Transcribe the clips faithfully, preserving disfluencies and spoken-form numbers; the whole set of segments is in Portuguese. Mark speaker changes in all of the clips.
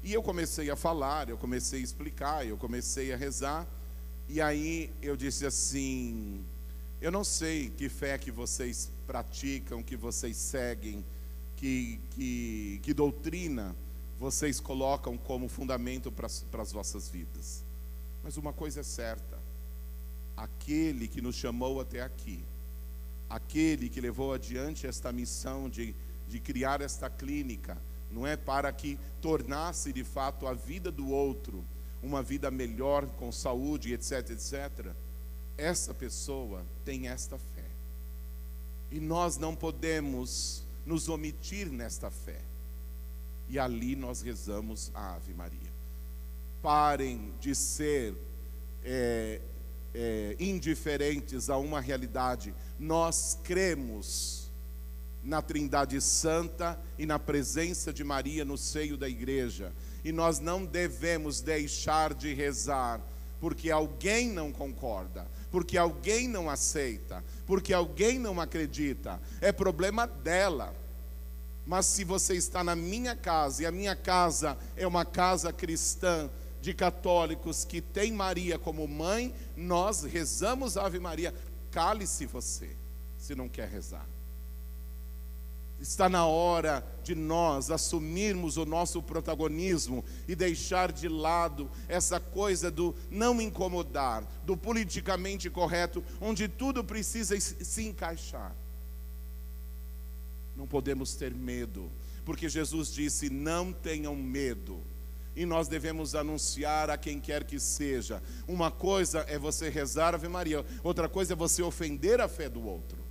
Speaker 1: E eu comecei a falar, eu comecei a explicar, eu comecei a rezar. E aí eu disse assim: eu não sei que fé que vocês praticam, que vocês seguem, que, que, que doutrina vocês colocam como fundamento para as vossas vidas. Mas uma coisa é certa: aquele que nos chamou até aqui, aquele que levou adiante esta missão de, de criar esta clínica, não é para que tornasse de fato a vida do outro uma vida melhor, com saúde, etc, etcétera. Essa pessoa tem esta fé. E nós não podemos nos omitir nesta fé. E ali nós rezamos a Ave Maria. Parem de ser é, é, indiferentes a uma realidade. Nós cremos na Trindade Santa e na presença de Maria no seio da igreja. E nós não devemos deixar de rezar porque alguém não concorda, porque alguém não aceita, porque alguém não acredita. É problema dela. Mas se você está na minha casa, e a minha casa é uma casa cristã, de católicos que tem Maria como mãe, nós rezamos a Ave Maria. Cale-se você, se não quer rezar. Está na hora de nós assumirmos o nosso protagonismo e deixar de lado essa coisa do não incomodar, do politicamente correto, onde tudo precisa se encaixar. Não podemos ter medo, porque Jesus disse: não tenham medo. E nós devemos anunciar a quem quer que seja. Uma coisa é você rezar a Ave Maria, outra coisa é você ofender a fé do outro.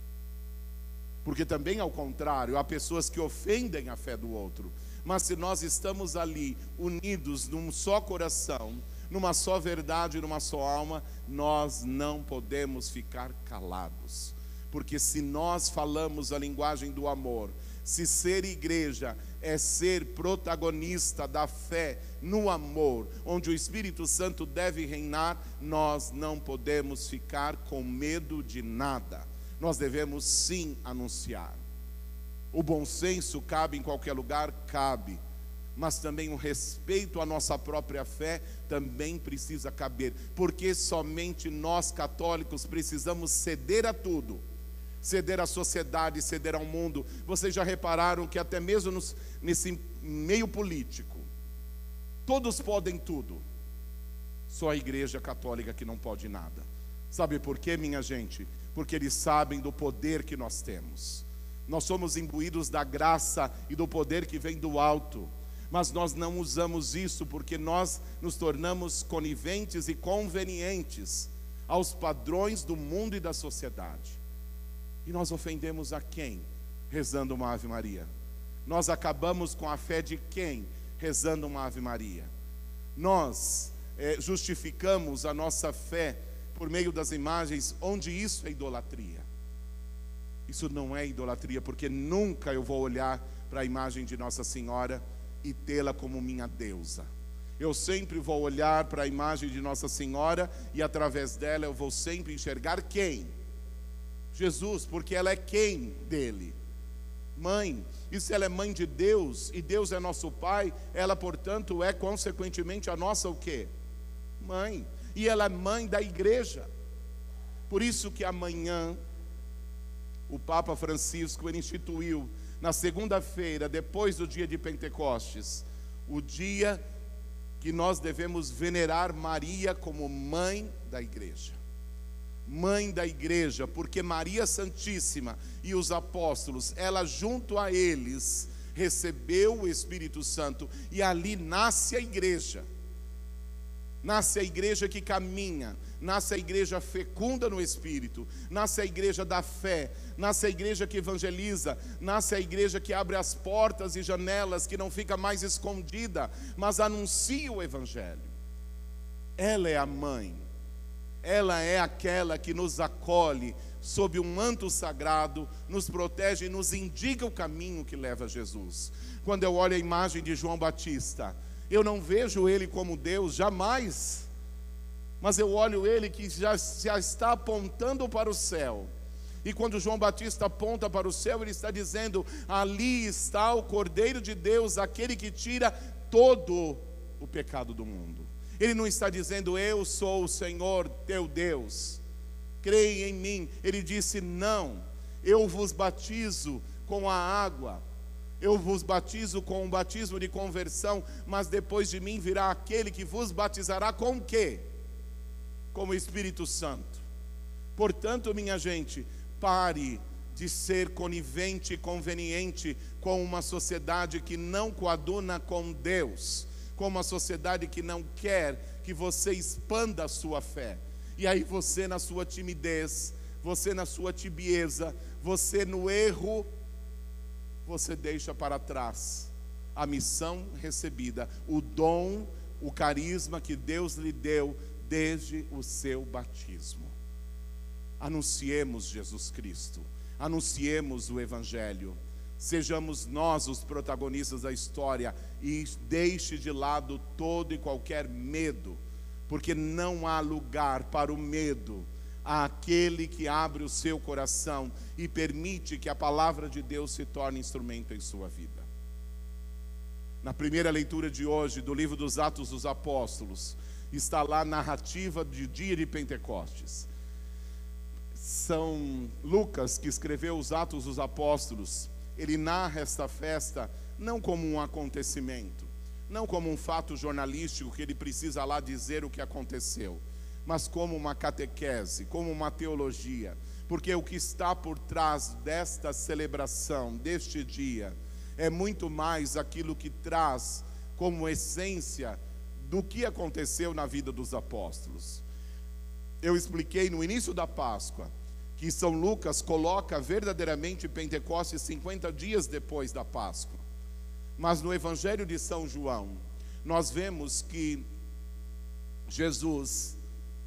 Speaker 1: Porque também ao contrário, há pessoas que ofendem a fé do outro. Mas se nós estamos ali unidos num só coração, numa só verdade, numa só alma, nós não podemos ficar calados. Porque se nós falamos a linguagem do amor, se ser igreja é ser protagonista da fé no amor, onde o Espírito Santo deve reinar, nós não podemos ficar com medo de nada. Nós devemos sim anunciar. O bom senso cabe em qualquer lugar? Cabe. Mas também o respeito à nossa própria fé também precisa caber. Porque somente nós católicos precisamos ceder a tudo. Ceder à sociedade, ceder ao mundo. Vocês já repararam que até mesmo nos, nesse meio político, todos podem tudo. Só a Igreja Católica que não pode nada. Sabe por quê, minha gente? Porque eles sabem do poder que nós temos. Nós somos imbuídos da graça e do poder que vem do alto. Mas nós não usamos isso porque nós nos tornamos coniventes e convenientes aos padrões do mundo e da sociedade. E nós ofendemos a quem? Rezando uma Ave Maria. Nós acabamos com a fé de quem? Rezando uma Ave Maria. Nós é, justificamos a nossa fé por meio das imagens, onde isso é idolatria. Isso não é idolatria, porque nunca eu vou olhar para a imagem de Nossa Senhora e tê-la como minha deusa. Eu sempre vou olhar para a imagem de Nossa Senhora e através dela eu vou sempre enxergar quem? Jesus, porque ela é quem dele? Mãe. E se ela é mãe de Deus, e Deus é nosso Pai, ela portanto é consequentemente a nossa o quê? Mãe. E ela é mãe da igreja. Por isso que amanhã o Papa Francisco ele instituiu na segunda-feira, depois do dia de Pentecostes, o dia que nós devemos venerar Maria como mãe da igreja. Mãe da igreja, porque Maria Santíssima e os apóstolos, ela junto a eles recebeu o Espírito Santo e ali nasce a igreja. Nasce a igreja que caminha, nasce a igreja fecunda no Espírito, nasce a igreja da fé, nasce a igreja que evangeliza, nasce a igreja que abre as portas e janelas, que não fica mais escondida, mas anuncia o Evangelho. Ela é a mãe, ela é aquela que nos acolhe sob um manto sagrado, nos protege e nos indica o caminho que leva a Jesus. Quando eu olho a imagem de João Batista, eu não vejo ele como Deus, jamais. Mas eu olho ele que já, já está apontando para o céu. E quando João Batista aponta para o céu, ele está dizendo: ali está o Cordeiro de Deus, aquele que tira todo o pecado do mundo. Ele não está dizendo, eu sou o Senhor teu Deus, creia em mim. Ele disse, não, eu vos batizo com a água, eu vos batizo com um batismo de conversão, mas depois de mim virá aquele que vos batizará com o quê? Com o Espírito Santo. Portanto, minha gente, pare de ser conivente e conveniente com uma sociedade que não coaduna com Deus, com uma sociedade que não quer que você expanda a sua fé. E aí você na sua timidez, você na sua tibieza, você no erro, você deixa para trás a missão recebida, o dom, o carisma que Deus lhe deu desde o seu batismo. Anunciemos Jesus Cristo, anunciemos o Evangelho, sejamos nós os protagonistas da história e deixe de lado todo e qualquer medo, porque não há lugar para o medo àquele que abre o seu coração e permite que a palavra de Deus se torne instrumento em sua vida. Na primeira leitura de hoje do livro dos Atos dos Apóstolos, está lá a narrativa do dia de Pentecostes. São Lucas, que escreveu os Atos dos Apóstolos, ele narra esta festa não como um acontecimento, não como um fato jornalístico que ele precisa lá dizer o que aconteceu, mas como uma catequese, como uma teologia, porque o que está por trás desta celebração, deste dia, é muito mais aquilo que traz como essência do que aconteceu na vida dos apóstolos. Eu expliquei no início da Páscoa que São Lucas coloca verdadeiramente Pentecostes cinquenta dias depois da Páscoa. Mas no Evangelho de São João, nós vemos que Jesus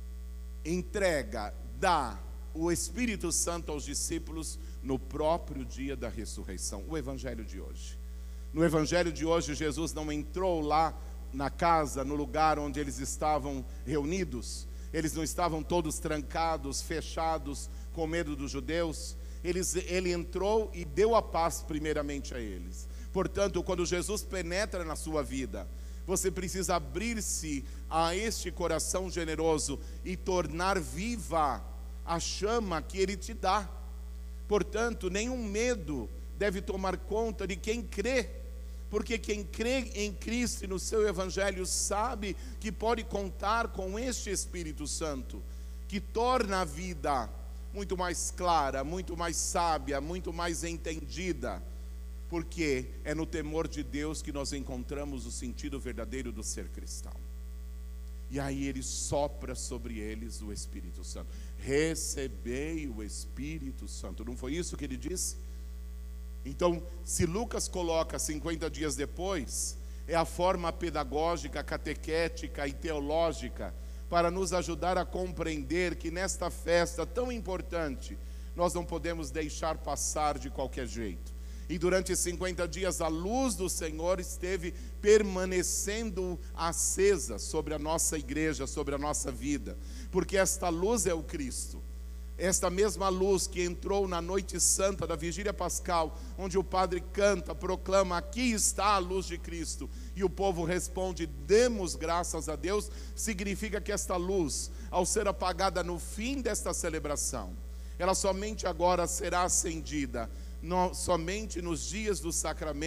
Speaker 1: entrega, dá o Espírito Santo aos discípulos no próprio dia da ressurreição. O Evangelho de hoje. No Evangelho de hoje, Jesus não entrou lá na casa, no lugar onde eles estavam reunidos. Eles não estavam todos trancados, fechados, com medo dos judeus. Eles, ele entrou e deu a paz primeiramente a eles. Portanto, quando Jesus penetra na sua vida, você precisa abrir-se a este coração generoso e tornar viva a chama que Ele te dá. Portanto, nenhum medo deve tomar conta de quem crê, porque quem crê em Cristo e no seu Evangelho sabe que pode contar com este Espírito Santo, que torna a vida muito mais clara, muito mais sábia, muito mais entendida, porque é no temor de Deus que nós encontramos o sentido verdadeiro do ser cristão. E aí ele sopra sobre eles o Espírito Santo. Recebei o Espírito Santo. Não foi isso que ele disse? Então, se Lucas coloca cinquenta dias depois, é a forma pedagógica, catequética e teológica para nos ajudar a compreender que nesta festa tão importante, nós não podemos deixar passar de qualquer jeito. E durante cinquenta dias a luz do Senhor esteve permanecendo acesa sobre a nossa igreja, sobre a nossa vida, porque esta luz é o Cristo. Esta mesma luz que entrou na noite santa da vigília pascal, onde o padre canta, proclama, aqui está a luz de Cristo, e o povo responde, demos graças a Deus, significa que esta luz, ao ser apagada no fim desta celebração, ela somente agora será acendida, no, somente nos dias do sacramento,